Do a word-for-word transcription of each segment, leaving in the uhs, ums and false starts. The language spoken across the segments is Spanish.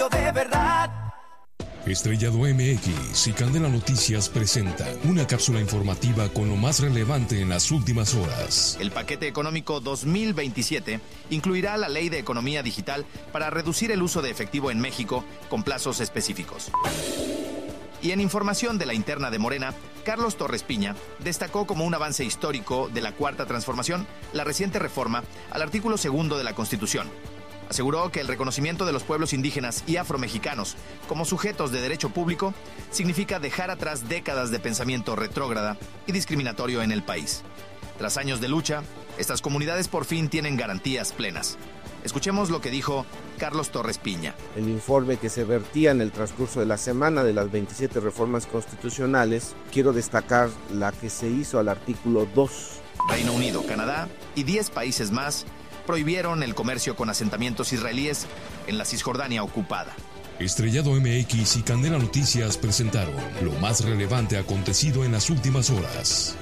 De verdad. Estrellado M X y Candela Noticias presentan una cápsula informativa con lo más relevante en las últimas horas. El paquete económico dos mil veintisiete incluirá la ley de economía digital para reducir el uso de efectivo en México con plazos específicos. Y en información de la interna de Morena, Carlos Torres Piña destacó como un avance histórico de la Cuarta Transformación la reciente reforma al artículo segundo de la Constitución. Aseguró que el reconocimiento de los pueblos indígenas y afromexicanos como sujetos de derecho público significa dejar atrás décadas de pensamiento retrógrada y discriminatorio en el país. Tras años de lucha, estas comunidades por fin tienen garantías plenas. Escuchemos lo que dijo Carlos Torres Piña. El informe que se vertía en el transcurso de la semana de las veintisiete reformas constitucionales, quiero destacar la que se hizo al artículo dos. Reino Unido, Canadá y diez países más prohibieron el comercio con asentamientos israelíes en la Cisjordania ocupada. Estrellado M X y Candela Noticias presentaron lo más relevante acontecido en las últimas horas.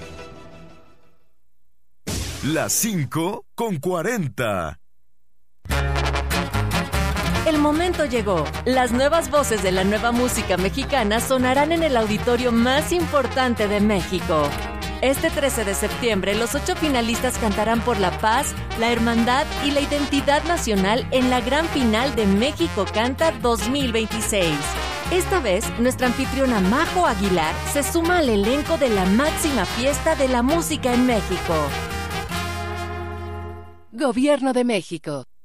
Las cinco con cuarenta. El momento llegó. Las nuevas voces de la nueva música mexicana sonarán en el auditorio más importante de México. Este trece de septiembre, los ocho finalistas cantarán por la paz, la hermandad y la identidad nacional en la gran final de México Canta dos mil veintiséis. Esta vez, nuestra anfitriona Majo Aguilar se suma al elenco de la máxima fiesta de la música en México. Gobierno de México.